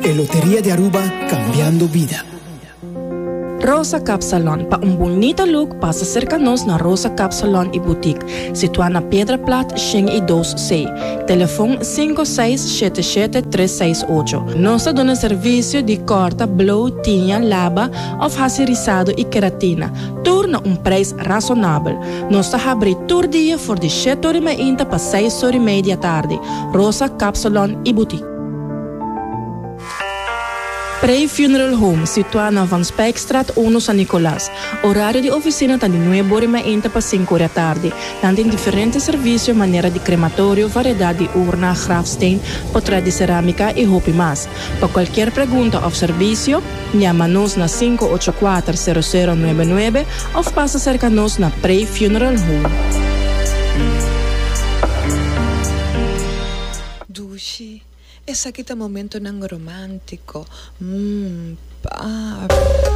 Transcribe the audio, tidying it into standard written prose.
Lotería de Aruba, cambiando vida. Rosa Cap Salon. Pa un bonito look, passa cerca-nos na Rosa Cap Salon e Boutique. Situada na Pedra Plat, Xing e 2C. Telefone 5677-368. Nós damos serviço de corta, blow, tinha, laba, of racirizado e queratina. Tudo um preço razonável. Nós abrimos todo dia por de 7h30 para 6h30 da tarde. Rosa Cap Salon e Boutique. Prey Funeral Home, situado na Van Spijkstraat 1 San Nicolás. Horário de oficina está de 9h30 para 5h da tarde. Tem diferentes serviços, maneira de crematório, variedade de urna, grafsteen, portrait de cerâmica e roupa mais. Para qualquer pergunta ou serviço, chama-nos na 584-0099 ou passa cerca-nos na Prey Funeral Home. Dushi. Esa kita momento nang romántico.